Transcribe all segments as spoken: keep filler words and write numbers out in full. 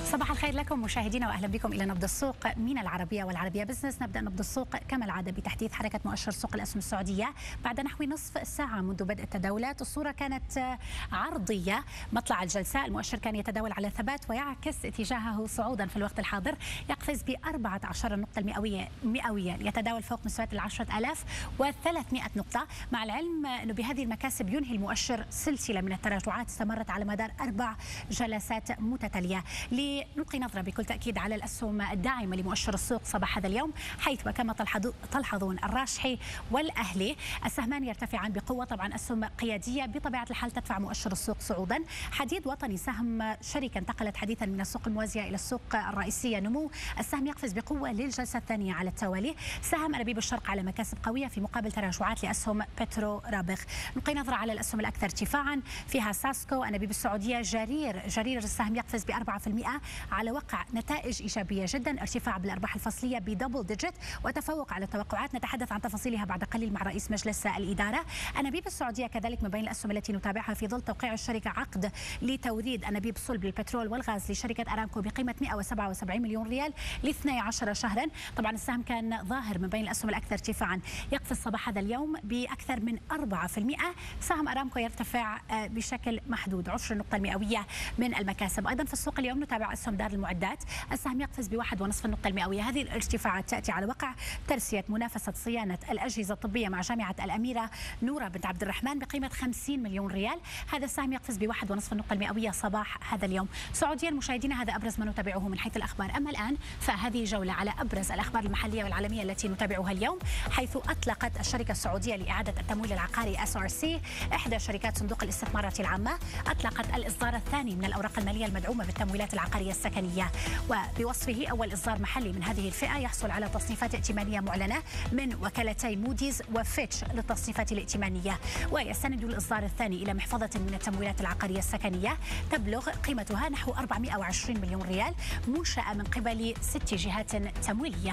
صباح الخير لكم مشاهدينا واهلا بكم الى نبض السوق من العربيه والعربيه بزنس. نبدا نبض السوق كما العاده بتحديث حركه مؤشر سوق الاسهم السعوديه بعد نحو نصف ساعه منذ بدء التداولات. الصوره كانت عرضيه مطلع الجلسه، المؤشر كان يتداول على ثبات ويعكس اتجاهه صعودا في الوقت الحاضر، يقفز ب أربعة عشر النقطه المئويه مئويه يتداول فوق مستويات ال عشرة آلاف وثلاثمئة نقطه، مع العلم انه بهذه المكاسب ينهي المؤشر سلسله من التراجعات استمرت على مدار اربع جلسات متتاليه. نلقي نظرة بكل تأكيد على الأسهم الداعمة لمؤشر السوق صباح هذا اليوم، حيث وكما تلحظون الراجحي والأهلي السهمان يرتفعان بقوة. طبعا أسهم قيادية بطبيعة الحال تدفع مؤشر السوق صعودا. حديد وطني سهم شركة انتقلت حديثا من السوق الموازية إلى السوق الرئيسية نمو، السهم يقفز بقوة للجلسة الثانية على التوالي. سهم أنابيب الشرق على مكاسب قوية في مقابل تراجعات لأسهم بترو رابغ. نلقي نظرة على الأسهم الأكثر ارتفاعا، فيها ساسكو، أنابيب السعودية، جرير جرير السهم يقفز ب أربعة بالمئة على وقع نتائج إيجابية جدا، ارتفاع بالأرباح الفصلية بدبل ديجيت وتفوق على التوقعات. نتحدث عن تفاصيلها بعد قليل مع رئيس مجلس الإدارة. أنابيب السعودية كذلك من بين الأسهم التي نتابعها في ظل توقيع الشركة عقد لتوريد أنابيب صلب للبترول والغاز لشركة أرامكو بقيمة مئة وسبعة وسبعين مليون ريال ل اثني عشر شهرا. طبعا السهم كان ظاهر من بين الأسهم الأكثر ارتفاعا، يقفز صباح هذا اليوم بأكثر من أربعة بالمئة. سهم أرامكو يرتفع بشكل محدود عشر النقطة المئوية من المكاسب. أيضا في السوق اليوم نتابع أسهم دار المعدات، السهم يقفز بواحد ونصف النقطة المئوية. هذه الارتفاعات تأتي على وقع ترسية منافسة صيانة الأجهزة الطبية مع جامعة الأميرة نورة بنت عبد الرحمن بقيمة خمسين مليون ريال. هذا السهم يقفز بواحد ونصف النقطة المئوية صباح هذا اليوم. سعوديا مشاهدينا هذا أبرز ما نتابعه من حيث الأخبار. أما الآن فهذه جولة على أبرز الأخبار المحلية والعالمية التي نتابعها اليوم، حيث أطلقت الشركة السعودية لإعادة التمويل العقاري إس آر سي إحدى شركات صندوق الاستثمارات العامة أطلقت الإصدار الثاني من الأوراق المالية المدعومة بالتمويلات العقارية السكنية، وبوصفه أول إصدار محلي من هذه الفئة يحصل على تصنيفات ائتمانية معلنة من وكالتي موديز وفيتش للتصنيفات الائتمانية. ويستند الإصدار الثاني إلى محفظة من التمويلات العقارية السكنية تبلغ قيمتها نحو أربعمئة وعشرين مليون ريال، منشأة من قبل ست جهات تمويلية.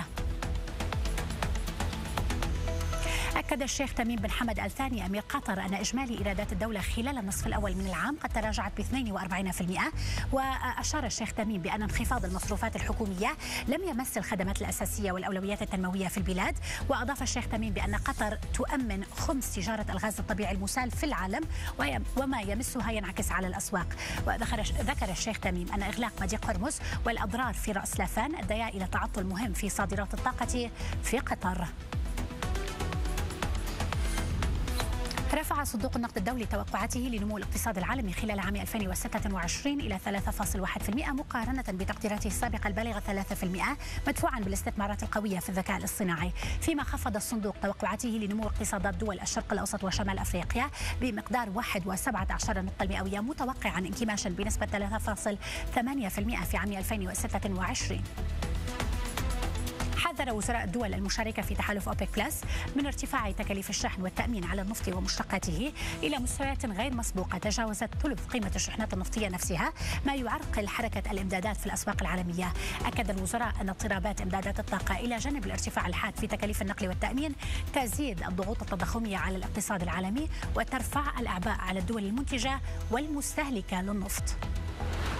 أكد الشيخ تميم بن حمد آل ثاني أمير قطر أن إجمالي إيرادات الدولة خلال النصف الأول من العام قد تراجعت ب اثنين وأربعين بالمئة. وأشار الشيخ تميم بأن انخفاض المصروفات الحكومية لم يمس الخدمات الأساسية والأولويات التنموية في البلاد. وأضاف الشيخ تميم بأن قطر تؤمن خمس تجارة الغاز الطبيعي المسال في العالم وما يمسها ينعكس على الأسواق. وذكر الشيخ تميم أن إغلاق مضيق هرمز والأضرار في رأس لافان أديا إلى تعطل مهم في صادرات الطاقة في قطر. رفع صندوق النقد الدولي توقعاته لنمو الاقتصاد العالمي خلال عام ألفين وستة وعشرين إلى ثلاثة فاصلة واحد بالمئة مقارنة بتقديراته السابقة البالغة ثلاثة بالمئة، مدفوعا بالاستثمارات القوية في الذكاء الاصطناعي. فيما خفض الصندوق توقعاته لنمو اقتصادات دول الشرق الأوسط وشمال أفريقيا بمقدار واحد وسبعة عشر نقطة المئوية، متوقعا انكماشا بنسبة ثلاثة فاصلة ثمانية بالمئة في عام ألفين وستة وعشرين. حذر وزراء الدول المشاركة في تحالف أوبك بلس من ارتفاع تكاليف الشحن والتأمين على النفط ومشتقاته إلى مستويات غير مسبوقة تجاوزت ثلث قيمة الشحنات النفطية نفسها، ما يعرقل حركة الإمدادات في الأسواق العالمية. أكد الوزراء أن اضطرابات إمدادات الطاقة إلى جانب الارتفاع الحاد في تكاليف النقل والتأمين تزيد الضغوط التضخمية على الاقتصاد العالمي وترفع الأعباء على الدول المنتجة والمستهلكة للنفط.